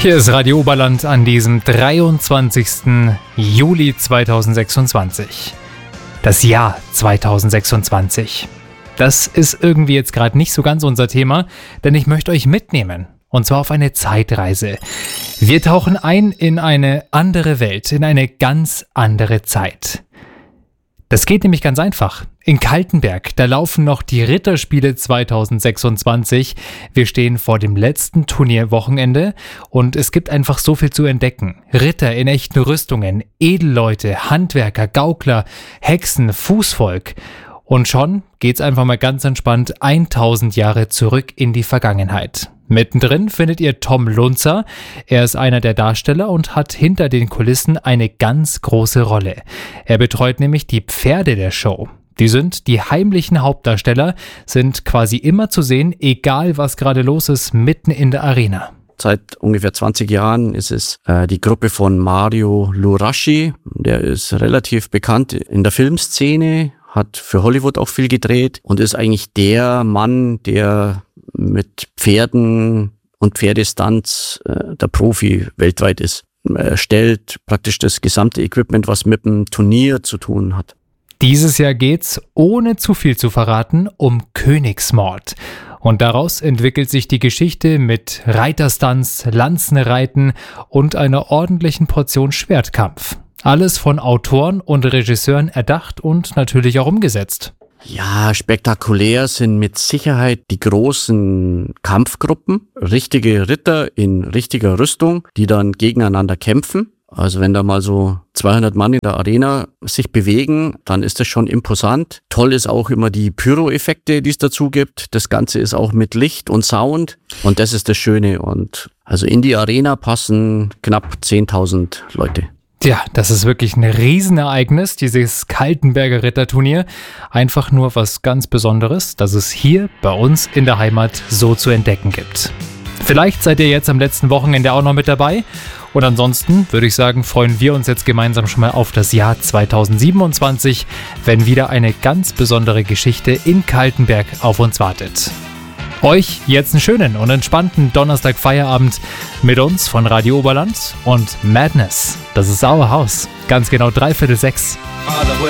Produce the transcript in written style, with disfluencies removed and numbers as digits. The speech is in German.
Hier ist Radio Oberland an diesem 23. Juli 2026. Das Jahr 2026. Das ist irgendwie jetzt gerade nicht so ganz unser Thema, denn ich möchte euch mitnehmen. Und zwar auf eine Zeitreise. Wir tauchen ein in eine andere Welt, in eine ganz andere Zeit. Das geht nämlich ganz einfach. In Kaltenberg, da laufen noch die Ritterspiele 2026. Wir stehen vor dem letzten Turnierwochenende und es gibt einfach so viel zu entdecken. Ritter in echten Rüstungen, Edelleute, Handwerker, Gaukler, Hexen, Fußvolk. Und schon geht's einfach mal ganz entspannt 1000 Jahre zurück in die Vergangenheit. Mittendrin findet ihr Tom Lunzer. Er ist einer der Darsteller und hat hinter den Kulissen eine ganz große Rolle. Er betreut nämlich die Pferde der Show. Die sind die heimlichen Hauptdarsteller, sind quasi immer zu sehen, egal was gerade los ist, mitten in der Arena. Seit ungefähr 20 Jahren ist es die Gruppe von Mario Lurashi. Der ist relativ bekannt in der Filmszene, hat für Hollywood auch viel gedreht und ist eigentlich der Mann, der mit Pferden und Pferdestunts der Profi weltweit ist. Er stellt praktisch das gesamte Equipment, was mit dem Turnier zu tun hat. Dieses Jahr geht's, ohne zu viel zu verraten, um Königsmord. Und daraus entwickelt sich die Geschichte mit Reiterstunts, Lanzenreiten und einer ordentlichen Portion Schwertkampf. Alles von Autoren und Regisseuren erdacht und natürlich auch umgesetzt. Ja, spektakulär sind mit Sicherheit die großen Kampfgruppen, richtige Ritter in richtiger Rüstung, die dann gegeneinander kämpfen. Also wenn da mal so 200 Mann in der Arena sich bewegen, dann ist das schon imposant. Toll ist auch immer die Pyro-Effekte, die es dazu gibt. Das Ganze ist auch mit Licht und Sound und das ist das Schöne. Und also in die Arena passen knapp 10.000 Leute. Ja, das ist wirklich ein Riesenereignis, dieses Kaltenberger Ritterturnier. Einfach nur was ganz Besonderes, dass es hier bei uns in der Heimat so zu entdecken gibt. Vielleicht seid ihr jetzt am letzten Wochenende auch noch mit dabei. Und ansonsten würde ich sagen, freuen wir uns jetzt gemeinsam schon mal auf das Jahr 2027, wenn wieder eine ganz besondere Geschichte in Kaltenberg auf uns wartet. Euch jetzt einen schönen und entspannten Donnerstag-Feierabend mit uns von Radio Oberland und Madness. Das ist Our House. Ganz genau 5:45.